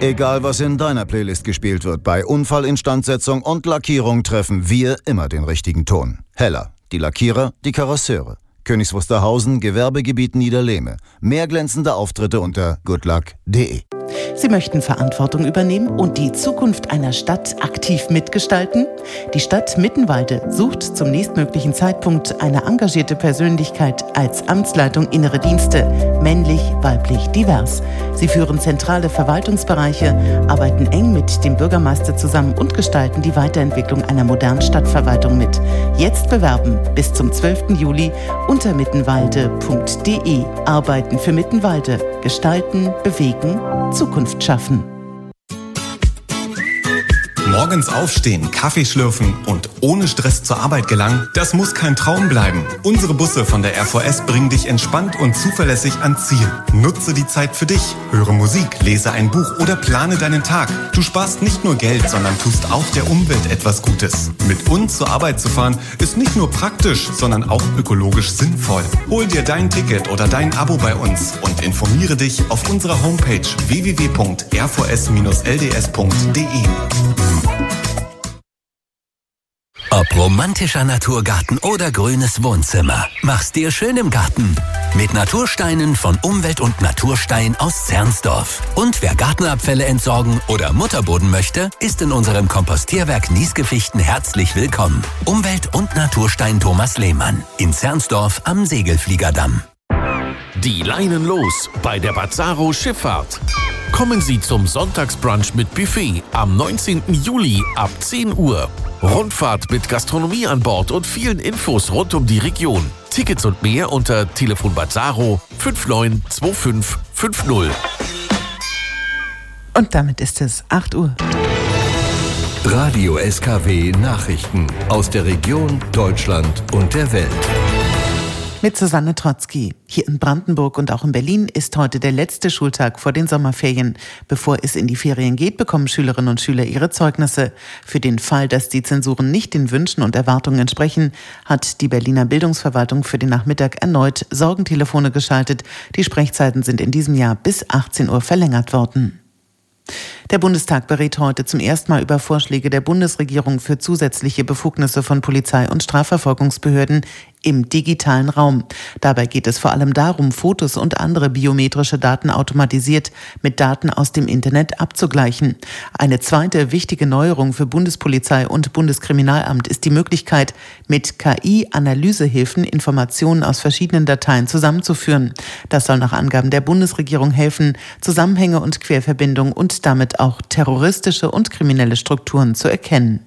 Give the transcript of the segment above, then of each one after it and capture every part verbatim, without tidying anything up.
Egal, was in deiner Playlist gespielt wird, bei Unfallinstandsetzung und Lackierung treffen wir immer den richtigen Ton. Heller, die Lackierer, die Karosseure. Königs Wusterhausen, Gewerbegebiet Niederlehme. Mehr glänzende Auftritte unter goodluck punkt de. Sie möchten Verantwortung übernehmen und die Zukunft einer Stadt aktiv mitgestalten? Die Stadt Mittenwalde sucht zum nächstmöglichen Zeitpunkt eine engagierte Persönlichkeit als Amtsleitung Innere Dienste, männlich, weiblich, divers. Sie führen zentrale Verwaltungsbereiche, arbeiten eng mit dem Bürgermeister zusammen und gestalten die Weiterentwicklung einer modernen Stadtverwaltung mit. Jetzt bewerben bis zum zwölften Juli unter mittenwalde punkt de. Arbeiten für Mittenwalde. Gestalten, bewegen, Zukunft schaffen. Morgens aufstehen, Kaffee schlürfen und ohne Stress zur Arbeit gelangen, das muss kein Traum bleiben. Unsere Busse von der R V S bringen dich entspannt und zuverlässig ans Ziel. Nutze die Zeit für dich, höre Musik, lese ein Buch oder plane deinen Tag. Du sparst nicht nur Geld, sondern tust auch der Umwelt etwas Gutes. Mit uns zur Arbeit zu fahren, ist nicht nur praktisch, sondern auch ökologisch sinnvoll. Hol dir dein Ticket oder dein Abo bei uns und informiere dich auf unserer Homepage w w w punkt r v s dash l d s punkt de. Ob romantischer Naturgarten oder grünes Wohnzimmer, mach's dir schön im Garten. Mit Natursteinen von Umwelt und Naturstein aus Zernsdorf. Und wer Gartenabfälle entsorgen oder Mutterboden möchte, ist in unserem Kompostierwerk Niesgefichten herzlich willkommen. Umwelt- und Naturstein Thomas Lehmann in Zernsdorf am Segelfliegerdamm. Die Leinen los bei der Bazzaro Schifffahrt. Kommen Sie zum Sonntagsbrunch mit Buffet am neunzehnten Juli ab zehn Uhr. Rundfahrt mit Gastronomie an Bord und vielen Infos rund um die Region. Tickets und mehr unter Telefon Bazzaro fünf neun zwei fünf fünf null. Und damit ist es acht Uhr. Radio S K W Nachrichten aus der Region, Deutschland und der Welt. Mit Susanne Trotzki. Hier in Brandenburg und auch in Berlin ist heute der letzte Schultag vor den Sommerferien. Bevor es in die Ferien geht, bekommen Schülerinnen und Schüler ihre Zeugnisse. Für den Fall, dass die Zensuren nicht den Wünschen und Erwartungen entsprechen, hat die Berliner Bildungsverwaltung für den Nachmittag erneut Sorgentelefone geschaltet. Die Sprechzeiten sind in diesem Jahr bis achtzehn Uhr verlängert worden. Der Bundestag berät heute zum ersten Mal über Vorschläge der Bundesregierung für zusätzliche Befugnisse von Polizei und Strafverfolgungsbehörden im digitalen Raum. Dabei geht es vor allem darum, Fotos und andere biometrische Daten automatisiert mit Daten aus dem Internet abzugleichen. Eine zweite wichtige Neuerung für Bundespolizei und Bundeskriminalamt ist die Möglichkeit, mit K I-Analysehilfen Informationen aus verschiedenen Dateien zusammenzuführen. Das soll nach Angaben der Bundesregierung helfen, Zusammenhänge und Querverbindungen und damit auch terroristische und kriminelle Strukturen zu erkennen.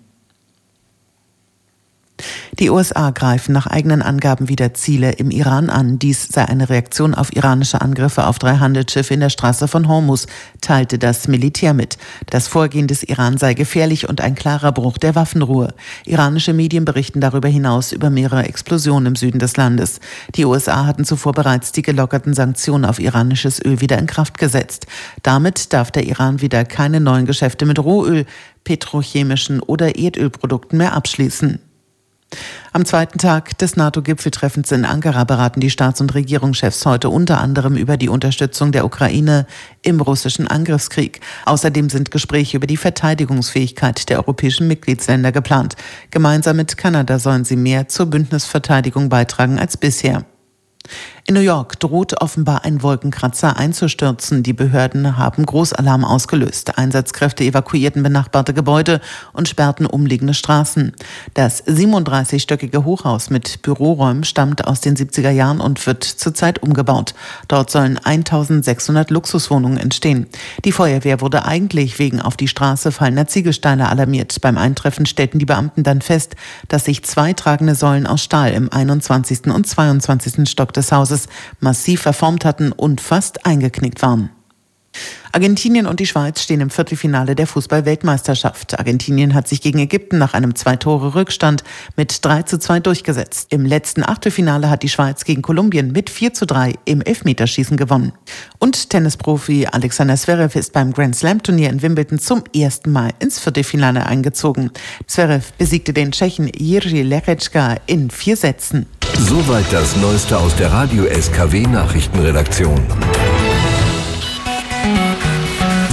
Die U S A greifen nach eigenen Angaben wieder Ziele im Iran an. Dies sei eine Reaktion auf iranische Angriffe auf drei Handelsschiffe in der Straße von Hormuz, teilte das Militär mit. Das Vorgehen des Iran sei gefährlich und ein klarer Bruch der Waffenruhe. Iranische Medien berichten darüber hinaus über mehrere Explosionen im Süden des Landes. Die U S A hatten zuvor bereits die gelockerten Sanktionen auf iranisches Öl wieder in Kraft gesetzt. Damit darf der Iran wieder keine neuen Geschäfte mit Rohöl, petrochemischen oder Erdölprodukten mehr abschließen. Am zweiten Tag des NATO-Gipfeltreffens in Ankara beraten die Staats- und Regierungschefs heute unter anderem über die Unterstützung der Ukraine im russischen Angriffskrieg. Außerdem sind Gespräche über die Verteidigungsfähigkeit der europäischen Mitgliedsländer geplant. Gemeinsam mit Kanada sollen sie mehr zur Bündnisverteidigung beitragen als bisher. In New York droht offenbar ein Wolkenkratzer einzustürzen. Die Behörden haben Großalarm ausgelöst. Einsatzkräfte evakuierten benachbarte Gebäude und sperrten umliegende Straßen. Das siebenunddreißigstöckige Hochhaus mit Büroräumen stammt aus den siebziger Jahren und wird zurzeit umgebaut. Dort sollen eintausendsechshundert Luxuswohnungen entstehen. Die Feuerwehr wurde eigentlich wegen auf die Straße fallender Ziegelsteine alarmiert. Beim Eintreffen stellten die Beamten dann fest, dass sich zwei tragende Säulen aus Stahl im einundzwanzigsten und zweiundzwanzigsten Stock des Hauses massiv verformt hatten und fast eingeknickt waren. Argentinien und die Schweiz stehen im Viertelfinale der Fußball-Weltmeisterschaft. Argentinien hat sich gegen Ägypten nach einem Zwei-Tore-Rückstand mit drei zu zwei durchgesetzt. Im letzten Achtelfinale hat die Schweiz gegen Kolumbien mit vier zu drei im Elfmeterschießen gewonnen. Und Tennisprofi Alexander Zverev ist beim Grand-Slam-Turnier in Wimbledon zum ersten Mal ins Viertelfinale eingezogen. Zverev besiegte den Tschechen Jiří Lehečka in vier Sätzen. Soweit das Neueste aus der Radio S K W Nachrichtenredaktion.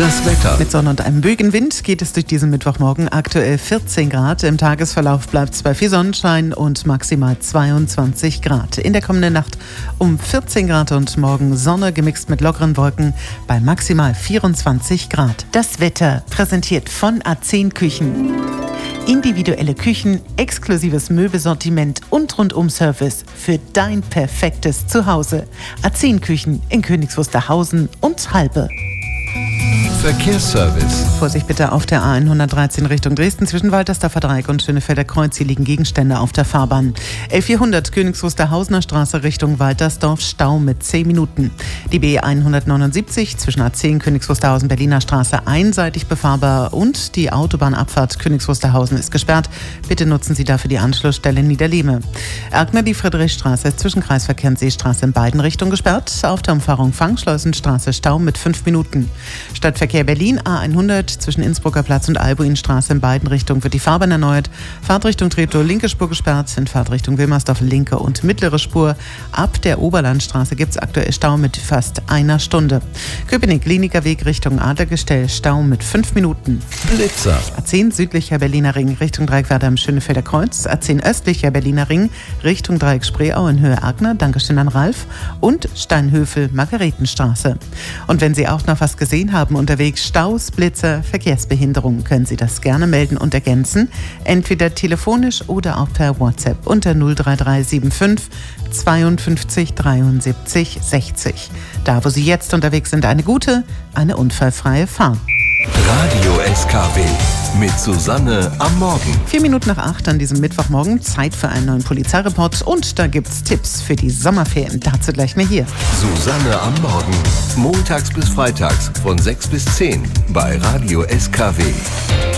Das Wetter. Mit Sonne und einem böigen Wind geht es durch diesen Mittwochmorgen. Aktuell vierzehn Grad. Im Tagesverlauf bleibt es bei viel Sonnenschein und maximal zweiundzwanzig Grad. In der kommenden Nacht um vierzehn Grad und morgen Sonne gemixt mit lockeren Wolken bei maximal vierundzwanzig Grad. Das Wetter präsentiert von A zehn Küchen. Individuelle Küchen, exklusives Möbelsortiment und Rundum-Service für dein perfektes Zuhause. A zehn Küchen in Königs Wusterhausen und Halbe. Verkehrsservice. Vorsicht bitte auf der A hundertdreizehn Richtung Dresden zwischen Waltersdorfer Dreieck und Schönefelder Kreuz. Hier liegen Gegenstände auf der Fahrbahn. elf vierhundert Königs Wusterhausener Straße Richtung Waltersdorf, Stau mit zehn Minuten. Die B hundertneunundsiebzig zwischen A zehn Königs Wusterhausen Berliner Straße einseitig befahrbar und die Autobahnabfahrt Königs Wusterhausen ist gesperrt. Bitte nutzen Sie dafür die Anschlussstelle Niederlehme. Erkner die Friedrichstraße zwischen Kreisverkehr und Seestraße in beiden Richtungen gesperrt. Auf der Umfahrung Fangschleusenstraße Stau mit fünf Minuten. Stadtverkehr Berlin A hundert zwischen Innsbrucker Platz und Albuinstraße in beiden Richtungen wird die Fahrbahn erneuert. Fahrtrichtung Treptow linke Spur gesperrt, in Fahrtrichtung Wilmersdorf linke und mittlere Spur. Ab der Oberlandstraße gibt es aktuell Stau mit fast einer Stunde. Köpenick-Kliniker Weg Richtung Adlergestell, Stau mit fünf Minuten. Blitzer. A zehn südlicher Berliner Ring Richtung Dreieckwerder am Schönefelder Kreuz. A zehn östlicher Berliner Ring Richtung Dreieck Spreeau in Höhe Erkner. Dankeschön an Ralf. Und Steinhöfel Margaretenstraße. Und wenn Sie auch noch was gesehen haben unterwegs, Staus, Blitzer, Verkehrsbehinderungen, können Sie das gerne melden und ergänzen. Entweder telefonisch oder auch per WhatsApp unter null drei drei sieben fünf zweiundfünfzig dreiundsiebzig sechzig. Da, wo Sie jetzt unterwegs sind, eine gute, eine unfallfreie Fahrt. Radio S K W mit Susanne am Morgen. Vier Minuten nach acht an diesem Mittwochmorgen, Zeit für einen neuen Polizeireport und da gibt's Tipps für die Sommerferien. Dazu gleich mehr hier. Susanne am Morgen. Montags bis freitags von sechs bis zehn bei Radio S K W.